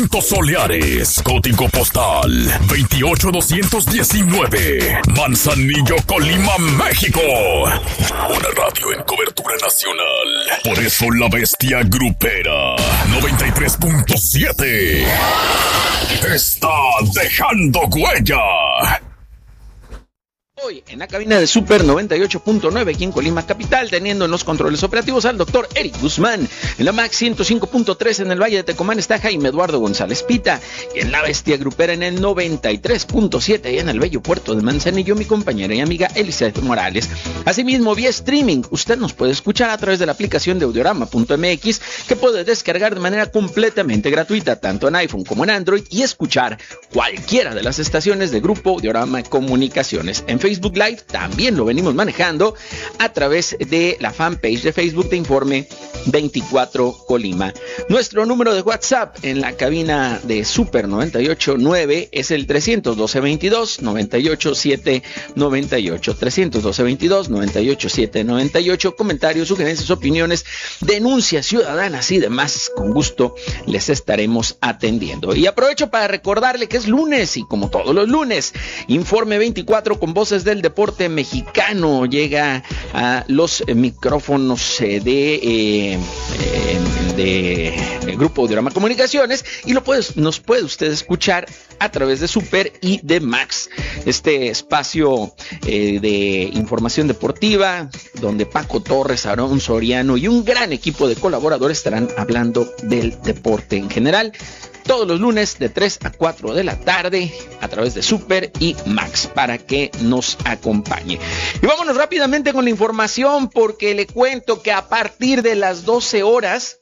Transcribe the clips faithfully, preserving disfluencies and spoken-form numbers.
Soleares, código postal veintiocho doscientos diecinueve, Manzanillo, Colima, México. Una radio en cobertura nacional. Por eso la bestia grupera noventa y tres punto siete está dejando huella. Hoy en la cabina de Super noventa y ocho punto nueve aquí en Colima Capital, teniendo en los controles operativos al doctor Eric Guzmán. En la Max ciento cinco punto tres en el Valle de Tecomán está Jaime Eduardo González Pita. Y en la bestia grupera en el noventa y tres punto siete allá en el bello puerto de Manzanillo, mi compañera y amiga Elizabeth Morales. Asimismo, vía streaming, usted nos puede escuchar a través de la aplicación de audiorama punto m x, que puede descargar de manera completamente gratuita, tanto en iPhone como en Android, y escuchar cualquiera de las estaciones de Grupo Audiorama Comunicaciones. En Facebook Facebook Live también lo venimos manejando a través de la fanpage de Facebook de Informe veinticuatro Colima. Nuestro número de WhatsApp en la cabina de Super noventa y ocho punto nueve es el trescientos doce veintidós noventa y ocho siete noventa y ocho, trescientos doce veintidós noventa y ocho siete noventa y ocho. Comentarios, sugerencias, opiniones, denuncias ciudadanas y demás, con gusto les estaremos atendiendo. Y aprovecho para recordarle que es lunes y como todos los lunes, Informe veinticuatro con voces del deporte mexicano llega a los micrófonos de eh, de, de Grupo Audiorama Comunicaciones, y lo puede, nos puede usted escuchar a través de Super y de Max, este espacio eh, de información deportiva donde Paco Torres, Aarón Soriano y un gran equipo de colaboradores estarán hablando del deporte en general. Todos los lunes de tres a cuatro de la tarde a través de Super y Max para que nos acompañe. Y vámonos rápidamente con la información, porque le cuento que a partir de las doce horas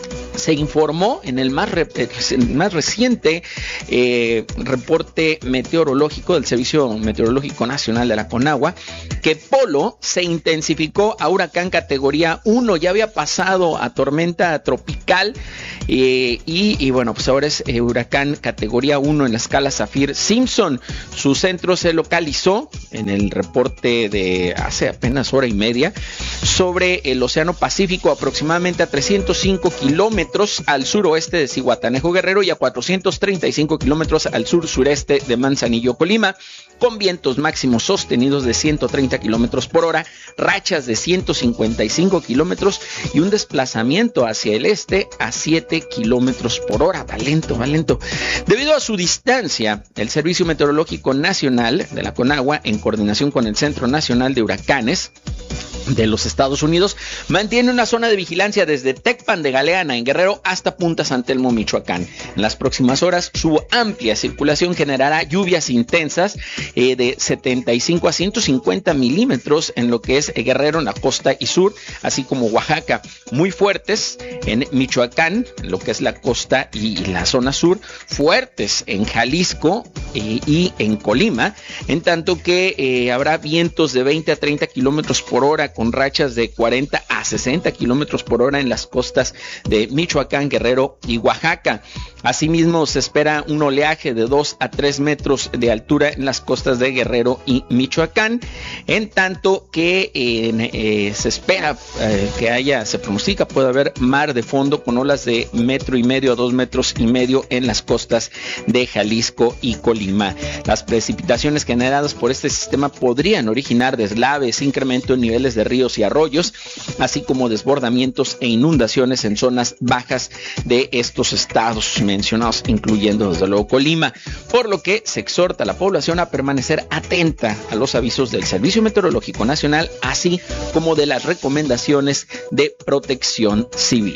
se informó en el más, re, el más reciente eh, reporte meteorológico del Servicio Meteorológico Nacional de la Conagua que Polo se intensificó a huracán categoría uno, ya había pasado a tormenta tropical eh, y, y bueno, pues ahora es eh, huracán categoría uno en la escala Saffir-Simpson. Su centro se localizó en el reporte de hace apenas hora y media sobre el Océano Pacífico, aproximadamente a trescientos cinco kilómetros al suroeste de Zihuatanejo, Guerrero, y a cuatrocientos treinta y cinco kilómetros al sur-sureste de Manzanillo, Colima, con vientos máximos sostenidos de ciento treinta kilómetros por hora, rachas de ciento cincuenta y cinco kilómetros y un desplazamiento hacia el este a siete kilómetros por hora. Va lento, va lento. Debido a su distancia, el Servicio Meteorológico Nacional de la Conagua, en coordinación con el Centro Nacional de Huracanes de los Estados Unidos, mantiene una zona de vigilancia desde Tecpan de Galeana en Guerrero hasta Punta San Telmo, Michoacán. En las próximas horas, su amplia circulación generará lluvias intensas eh, de setenta y cinco a ciento cincuenta milímetros en lo que es Guerrero, en la costa y sur, así como Oaxaca, muy fuertes en Michoacán, en lo que es la costa y la zona sur, fuertes en Jalisco eh, y en Colima, en tanto que eh, habrá vientos de veinte a treinta kilómetros por hora con rachas de cuarenta a sesenta kilómetros por hora en las costas de Michoacán, Guerrero y Oaxaca. Asimismo, se espera un oleaje de dos a tres metros de altura en las costas de Guerrero y Michoacán, en tanto que eh, eh, se espera eh, que haya, se pronostica, puede haber mar de fondo con olas de metro y medio a dos metros y medio en las costas de Jalisco y Colima. Las precipitaciones generadas por este sistema podrían originar deslaves, incremento en niveles de ríos y arroyos, así como desbordamientos e inundaciones en zonas bajas de estos estados mencionados, incluyendo desde luego Colima, por lo que se exhorta a la población a permanecer atenta a los avisos del Servicio Meteorológico Nacional, así como de las recomendaciones de protección civil.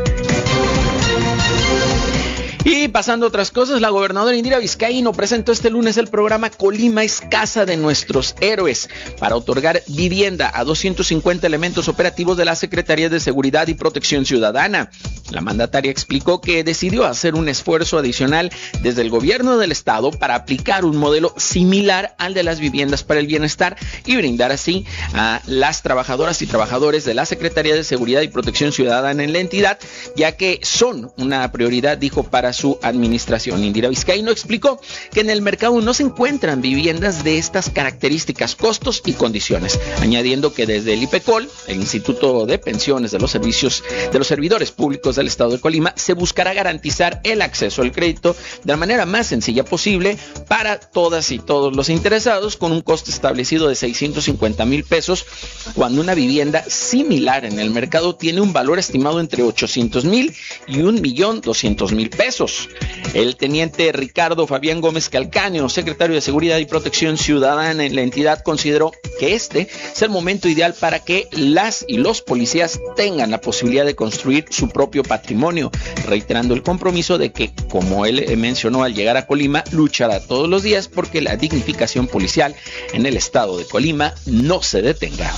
Y pasando a otras cosas, la gobernadora Indira Vizcaíno presentó este lunes el programa Colima es Casa de Nuestros Héroes para otorgar vivienda a doscientos cincuenta elementos operativos de la Secretaría de Seguridad y Protección Ciudadana. La mandataria explicó que decidió hacer un esfuerzo adicional desde el gobierno del estado para aplicar un modelo similar al de las viviendas para el bienestar y brindar así a las trabajadoras y trabajadores de la Secretaría de Seguridad y Protección Ciudadana en la entidad, ya que son una prioridad, dijo, para su administración. Indira Vizcaíno explicó que en el mercado no se encuentran viviendas de estas características, costos y condiciones, añadiendo que desde el IPECOL, el Instituto de Pensiones de los Servicios de los Servidores Públicos de del estado de Colima, se buscará garantizar el acceso al crédito de la manera más sencilla posible para todas y todos los interesados, con un costo establecido de seiscientos cincuenta mil pesos, cuando una vivienda similar en el mercado tiene un valor estimado entre ochocientos mil y un millón doscientos mil pesos. El teniente Ricardo Fabián Gómez Calcaño, secretario de Seguridad y Protección Ciudadana en la entidad, consideró que este es el momento ideal para que las y los policías tengan la posibilidad de construir su propio patrimonio, reiterando el compromiso de que, como él mencionó al llegar a Colima, luchará todos los días porque la dignificación policial en el estado de Colima no se detenga.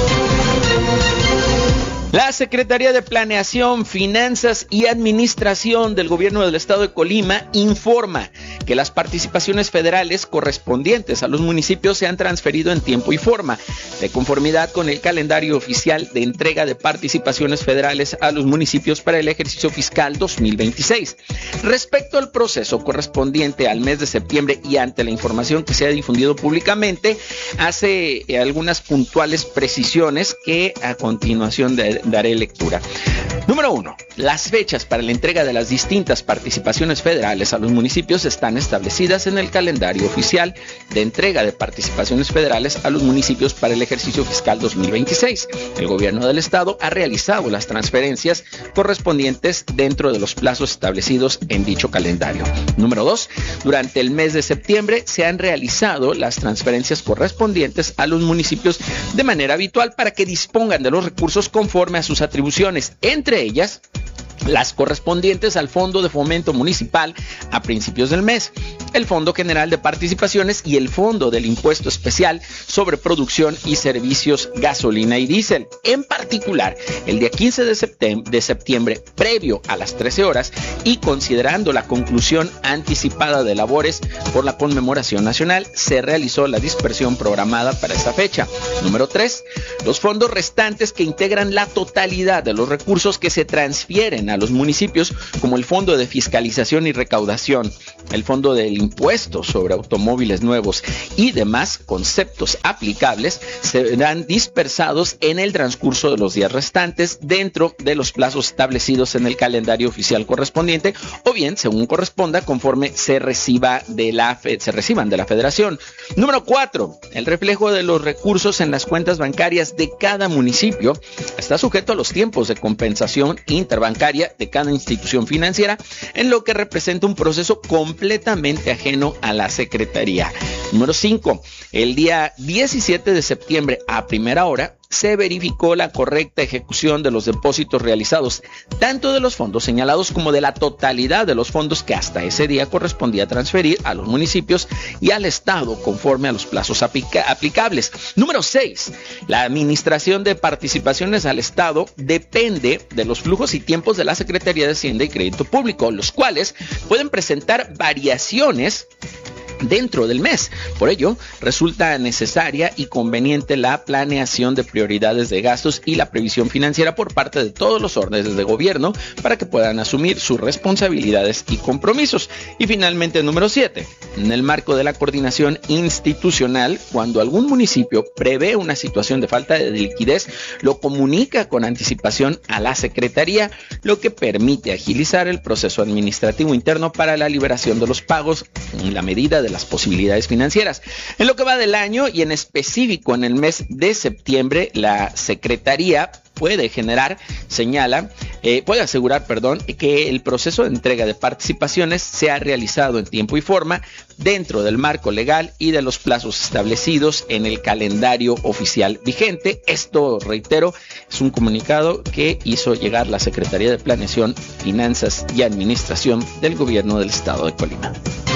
La Secretaría de Planeación, Finanzas y Administración del Gobierno del Estado de Colima informa que las participaciones federales correspondientes a los municipios se han transferido en tiempo y forma, de conformidad con el calendario oficial de entrega de participaciones federales a los municipios para el ejercicio fiscal dos mil veintiséis. Respecto al proceso correspondiente al mes de septiembre y ante la información que se ha difundido públicamente, hace algunas puntuales precisiones que a continuación de daré lectura. Número uno. Las fechas para la entrega de las distintas participaciones federales a los municipios están establecidas en el calendario oficial de entrega de participaciones federales a los municipios para el ejercicio fiscal dos mil veintiséis. El gobierno del estado ha realizado las transferencias correspondientes dentro de los plazos establecidos en dicho calendario. Número dos. Durante el mes de septiembre se han realizado las transferencias correspondientes a los municipios de manera habitual para que dispongan de los recursos conforme a sus atribuciones, entre ellas las correspondientes al Fondo de Fomento Municipal a principios del mes, el Fondo General de Participaciones y el Fondo del Impuesto Especial sobre Producción y Servicios Gasolina y Diésel. En particular, el día quince de septiembre, de septiembre, previo a las trece horas y considerando la conclusión anticipada de labores por la conmemoración nacional, se realizó la dispersión programada para esta fecha. Número tres. Los fondos restantes que integran la totalidad de los recursos que se transfieren a los municipios, como el Fondo de Fiscalización y Recaudación, el Fondo del Impuesto sobre Automóviles Nuevos y demás conceptos aplicables, serán dispersados en el transcurso de los días restantes dentro de los plazos establecidos en el calendario oficial correspondiente, o bien, según corresponda, conforme se reciba de la se reciban de la Federación. Número cuatro. El reflejo de los recursos en las cuentas bancarias de cada municipio está sujeto a los tiempos de compensación interbancaria de cada institución financiera, en lo que representa un proceso completamente ajeno a la Secretaría. Número cinco. El día diecisiete de septiembre a primera hora se verificó la correcta ejecución de los depósitos realizados, tanto de los fondos señalados como de la totalidad de los fondos que hasta ese día correspondía transferir a los municipios y al Estado conforme a los plazos aplica- aplicables. Número seis. La administración de participaciones al Estado depende de los flujos y tiempos de la Secretaría de Hacienda y Crédito Público, los cuales pueden presentar variaciones dentro del mes. Por ello, resulta necesaria y conveniente la planeación de prioridades de gastos y la previsión financiera por parte de todos los órdenes de gobierno para que puedan asumir sus responsabilidades y compromisos. Y finalmente, número siete. En el marco de la coordinación institucional, cuando algún municipio prevé una situación de falta de liquidez, lo comunica con anticipación a la Secretaría, lo que permite agilizar el proceso administrativo interno para la liberación de los pagos en la medida de las posibilidades financieras. En lo que va del año y en específico en el mes de septiembre, la Secretaría puede generar, señala, eh, puede asegurar, perdón, que el proceso de entrega de participaciones se ha realizado en tiempo y forma dentro del marco legal y de los plazos establecidos en el calendario oficial vigente. Esto, reitero, es un comunicado que hizo llegar la Secretaría de Planeación, Finanzas y Administración del Gobierno del Estado de Colima.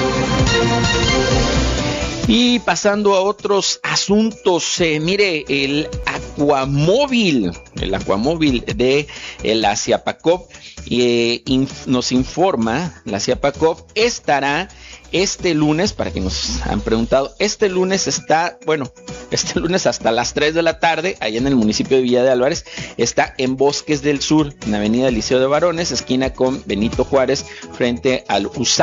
Y pasando a otros asuntos, eh, mire, el Aquamóvil, el Aquamóvil de eh, la Ciapacop eh, inf, nos informa, la Ciapacop estará este lunes, para que nos han preguntado, este lunes está, bueno, este lunes hasta las tres de la tarde, allá en el municipio de Villa de Álvarez, está en Bosques del Sur, en Avenida Liceo de Varones, esquina con Benito Juárez, frente al U S A E.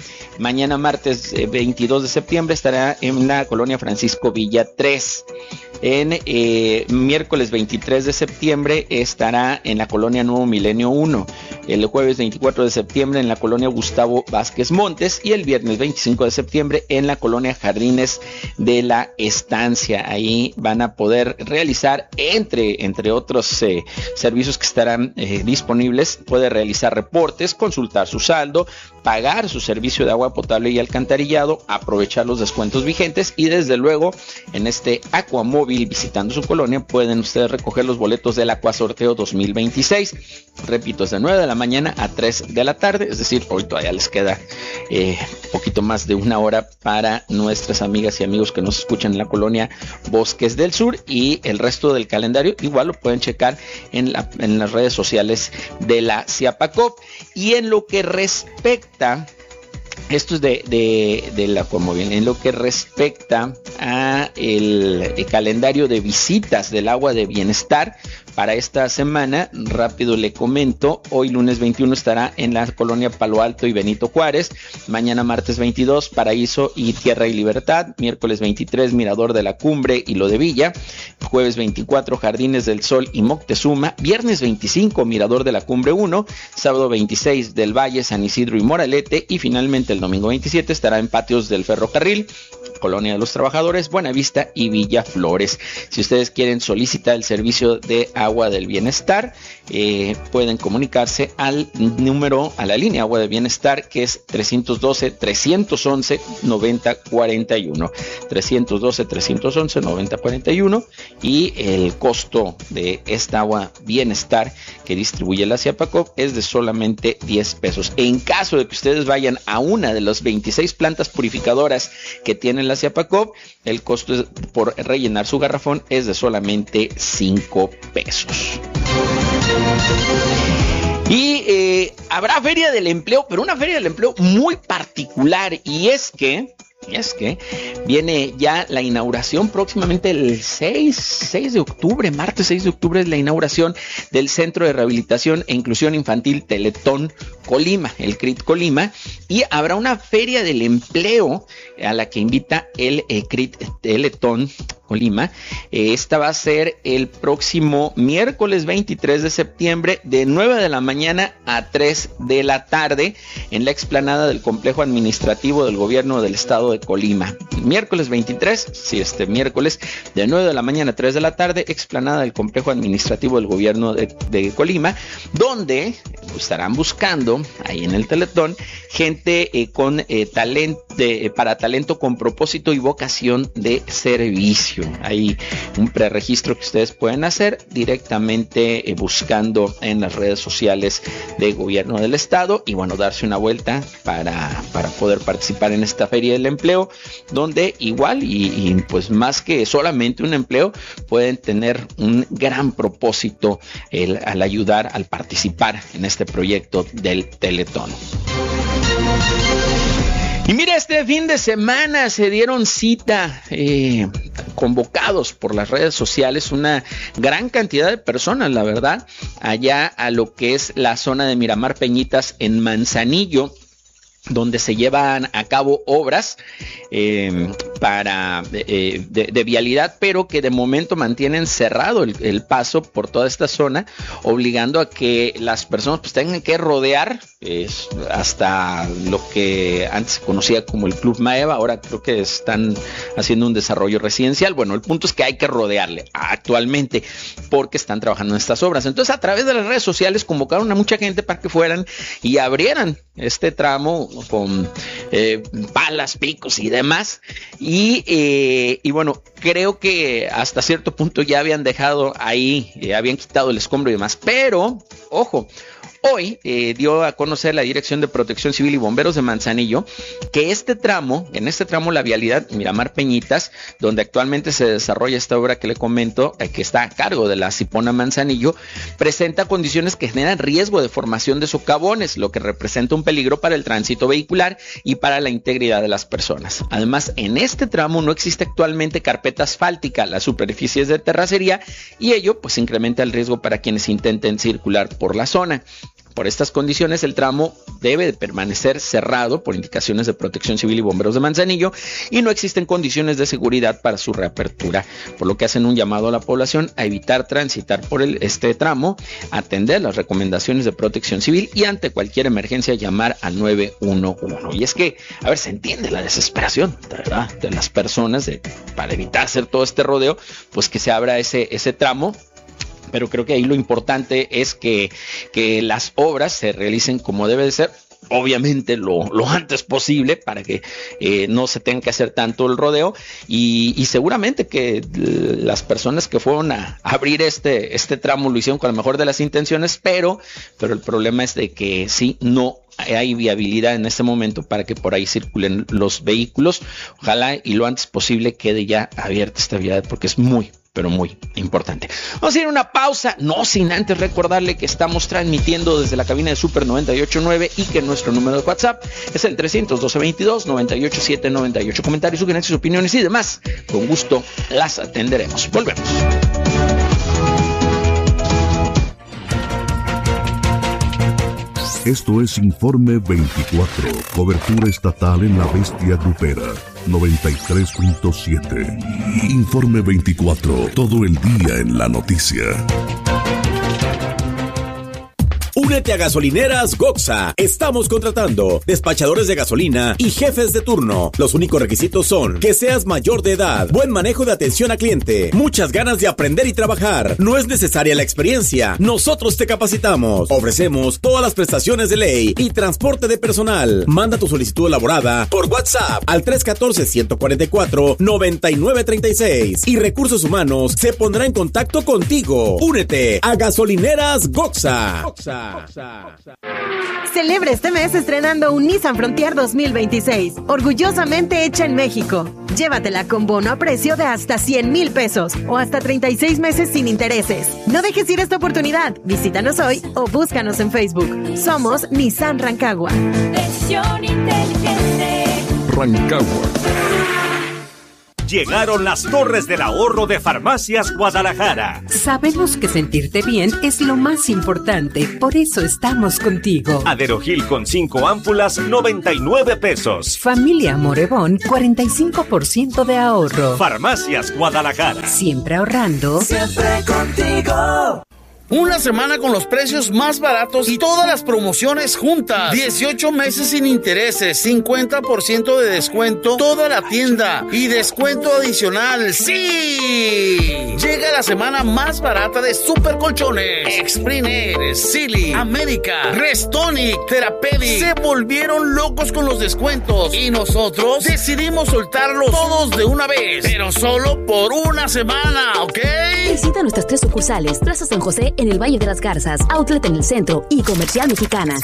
Mañana martes eh, veintidós de septiembre estará en la colonia Francisco Villa tres. En eh, miércoles veintitrés de septiembre estará en la colonia Nuevo Milenio uno. El jueves veinticuatro de septiembre en la colonia Gustavo Vázquez Montes. Y el viernes veinticinco de septiembre en la colonia Jardines de la Estancia. Ahí van a poder realizar, entre, entre otros eh, servicios que estarán eh, disponibles, puede realizar reportes, consultar su saldo, pagar su servicio de agua potable y alcantarillado, aprovechar los descuentos vigentes y desde luego en este Aquamóvil visitando su colonia pueden ustedes recoger los boletos del Acuasorteo dos mil veintiséis. Repito, es de nueve de la mañana a tres de la tarde, es decir, hoy todavía les queda eh, poquito más de una hora para nuestras amigas y amigos que nos escuchan en la colonia Bosques del Sur, y el resto del calendario igual lo pueden checar en, la, en las redes sociales de la Ciapacop. Y en lo que respecta, esto es de, de, de la Aquamóvil, en lo que respecta a el, el calendario de visitas del agua de bienestar para esta semana, rápido le comento. Hoy lunes veintiuno estará en la colonia Palo Alto y Benito Juárez. Mañana martes veintidós, Paraíso y Tierra y Libertad. Miércoles veintitrés, Mirador de la Cumbre y Lo de Villa. Jueves veinticuatro, Jardines del Sol y Moctezuma. Viernes veinticinco, Mirador de la Cumbre uno. Sábado veintiséis, Del Valle, San Isidro y Moralete. Y finalmente el domingo veintisiete estará en Patios del Ferrocarril, Colonia de los Trabajadores, Buenavista y Villa Flores. Si ustedes quieren solicitar el servicio de agua del bienestar, eh, pueden comunicarse al número, a la línea agua del bienestar, que es trescientos doce, trescientos once, noventa cuarenta y uno. trescientos doce, trescientos once, noventa cuarenta y uno. Y el costo de esta agua bienestar que distribuye la Ciapacop es de solamente diez pesos. En caso de que ustedes vayan a una de las veintiséis plantas purificadoras que tienen la Ciapacop, el costo es, por rellenar su garrafón, es de solamente cinco pesos. Y eh, habrá feria del empleo, pero una feria del empleo muy particular, y es que es que viene ya la inauguración próximamente el seis de octubre, martes seis de octubre es la inauguración del Centro de Rehabilitación e Inclusión Infantil Teletón Colima, el C R I T Colima, y habrá una feria del empleo a la que invita el eh, C R I T Teletón Colima. Eh, esta va a ser el próximo miércoles veintitrés de septiembre de nueve de la mañana a tres de la tarde en la explanada del complejo administrativo del gobierno del estado de Colima. Miércoles veintitrés, sí, este miércoles de nueve de la mañana a tres de la tarde, explanada del complejo administrativo del gobierno de, de Colima, donde estarán buscando ahí en el Teletón gente eh, con eh, talento eh, para talento con propósito y vocación de servicio. Hay un preregistro que ustedes pueden hacer directamente eh, buscando en las redes sociales del gobierno del estado, y bueno, darse una vuelta para, para poder participar en esta feria del empleo, donde igual y, y pues más que solamente un empleo, pueden tener un gran propósito el, al ayudar, al participar en este proyecto del Teletón. Y mira, este fin de semana se dieron cita, eh, convocados por las redes sociales, una gran cantidad de personas, la verdad, allá a lo que es la zona de Miramar Peñitas en Manzanillo, donde se llevan a cabo obras eh, para eh, de, de vialidad, pero que de momento mantienen cerrado el, el paso por toda esta zona, obligando a que las personas pues tengan que rodear eh, hasta lo que antes se conocía como el Club Maeva. Ahora creo que están haciendo un desarrollo residencial. Bueno, el punto es que hay que rodearle actualmente porque están trabajando en estas obras. Entonces, a través de las redes sociales convocaron a mucha gente para que fueran y abrieran este tramo con eh, palas, picos y demás, y, eh, y bueno, creo que hasta cierto punto ya habían dejado ahí, eh, habían quitado el escombro y demás, pero ojo, hoy eh, dio a conocer la Dirección de Protección Civil y Bomberos de Manzanillo que este tramo, en este tramo la vialidad Miramar Peñitas, donde actualmente se desarrolla esta obra que le comento, eh, que está a cargo de la Cipona Manzanillo, presenta condiciones que generan riesgo de formación de socavones, lo que representa un peligro para el tránsito vehicular y para la integridad de las personas. Además, en este tramo no existe actualmente carpeta asfáltica, la superficie es de terracería y ello pues incrementa el riesgo para quienes intenten circular por la zona. por estas condiciones el tramo debe de permanecer cerrado por indicaciones de Protección Civil y Bomberos de Manzanillo y no existen condiciones de seguridad para su reapertura, por lo que hacen un llamado a la población a evitar transitar por el, este tramo, atender las recomendaciones de Protección Civil y ante cualquier emergencia llamar al nueve uno uno. Y es que, a ver, se entiende la desesperación, ¿verdad?, de las personas de, para evitar hacer todo este rodeo, pues que se abra ese, ese tramo. Pero creo que ahí lo importante es que, que las obras se realicen como debe de ser, obviamente lo, lo antes posible para que eh, no se tenga que hacer tanto el rodeo y, y seguramente que las personas que fueron a abrir este, este tramo lo hicieron con la mejor de las intenciones, pero, pero el problema es de que sí, no hay viabilidad en este momento para que por ahí circulen los vehículos. Ojalá y lo antes posible quede ya abierta esta vialidad porque es muy, pero muy importante. Vamos a ir a una pausa, no sin antes recordarle que estamos transmitiendo desde la cabina de Super noventa y ocho punto nueve y que nuestro número de WhatsApp es el trescientos doce veintidós noventa y ocho siete noventa y ocho. Comentarios, sugerencias, opiniones y demás, con gusto las atenderemos. Volvemos. Esto es Informe veinticuatro, cobertura estatal en la bestia grupera, noventa y tres punto siete. Informe veinticuatro, todo el día en la noticia. Únete a Gasolineras Goxa. Estamos contratando despachadores de gasolina y jefes de turno. Los únicos requisitos son que seas mayor de edad, buen manejo de atención a cliente, muchas ganas de aprender y trabajar. No es necesaria la experiencia. Nosotros te capacitamos. Ofrecemos todas las prestaciones de ley y transporte de personal. Manda tu solicitud elaborada por WhatsApp al tres uno cuatro, uno cuatro cuatro, nueve nueve tres seis y Recursos Humanos se pondrá en contacto contigo. Únete a Gasolineras Goxa. Goxa. Celebre este mes estrenando un Nissan Frontier dos mil veintiséis, orgullosamente hecha en México. Llévatela con bono a precio de hasta cien mil pesos o hasta treinta y seis meses sin intereses. No dejes ir esta oportunidad. Visítanos hoy o búscanos en Facebook. Somos Nissan Rancagua. Versión inteligente. Rancagua. Llegaron las torres del ahorro de Farmacias Guadalajara. Sabemos que sentirte bien es lo más importante, por eso estamos contigo. Aderogil con cinco ámpulas, noventa y nueve pesos. Familia Morevón, cuarenta y cinco por ciento de ahorro. Farmacias Guadalajara. Siempre ahorrando. Siempre contigo. Una semana con los precios más baratos y todas las promociones juntas. dieciocho meses sin intereses, cincuenta por ciento de descuento, toda la tienda y descuento adicional. ¡Sí! Llega la semana más barata de Super Colchones. Expriner, Silly, América, Restonic, Therapeutic. Se volvieron locos con los descuentos y nosotros decidimos soltarlos todos de una vez, pero solo por una semana, ¿ok? Visita nuestras tres sucursales, Plaza San José en el Valle de las Garzas, Outlet en el centro y Comercial Mexicana.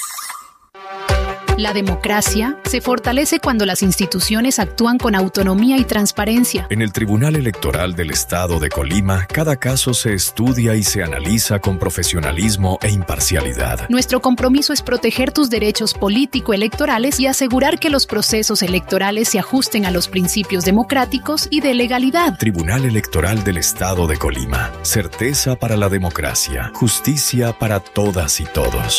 La democracia se fortalece cuando las instituciones actúan con autonomía y transparencia. En el Tribunal Electoral del Estado de Colima, cada caso se estudia y se analiza con profesionalismo e imparcialidad. Nuestro compromiso es proteger tus derechos político-electorales y asegurar que los procesos electorales se ajusten a los principios democráticos y de legalidad. Tribunal Electoral del Estado de Colima. Certeza para la democracia. Justicia para todas y todos.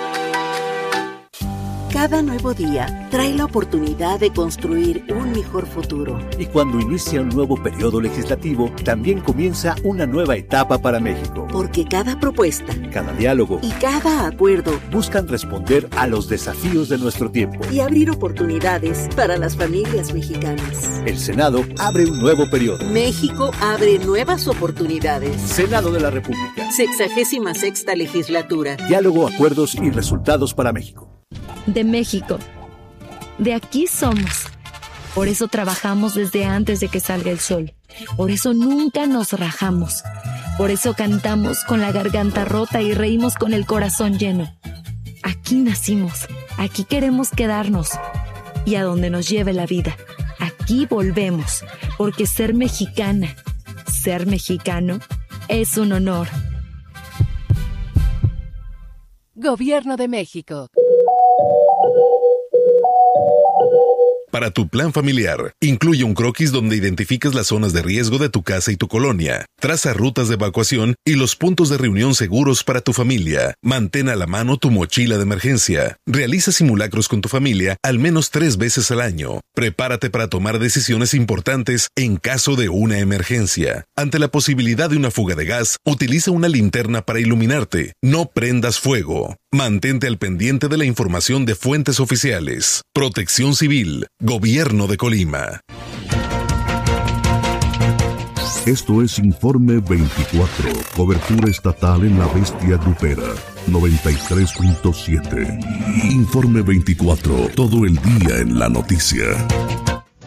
Cada nuevo día trae la oportunidad de construir un mejor futuro. Y cuando inicia un nuevo periodo legislativo, también comienza una nueva etapa para México. Porque cada propuesta, cada diálogo y cada acuerdo buscan responder a los desafíos de nuestro tiempo y abrir oportunidades para las familias mexicanas. El Senado abre un nuevo periodo. México abre nuevas oportunidades. Senado de la República. Sexagésima sexta legislatura. Diálogo, acuerdos y resultados para México. De México. De aquí somos. Por eso trabajamos desde antes de que salga el sol. Por eso nunca nos rajamos. Por eso cantamos con la garganta rota y reímos con el corazón lleno. Aquí nacimos. Aquí queremos quedarnos. Y a donde nos lleve la vida. Aquí volvemos. Porque ser mexicana, ser mexicano, es un honor. Gobierno de México. para tu plan familiar. Incluye un croquis donde identificas las zonas de riesgo de tu casa y tu colonia. Traza rutas de evacuación y los puntos de reunión seguros para tu familia. Mantén a la mano tu mochila de emergencia. Realiza simulacros con tu familia al menos tres veces al año. Prepárate para tomar decisiones importantes en caso de una emergencia. Ante la posibilidad de una fuga de gas, utiliza una linterna para iluminarte. No prendas fuego. Mantente al pendiente de la información de fuentes oficiales. Protección Civil, Gobierno de Colima. Esto es Informe veinticuatro, cobertura estatal en la bestia grupera, noventa y tres punto siete. Informe veinticuatro, todo el día en la noticia.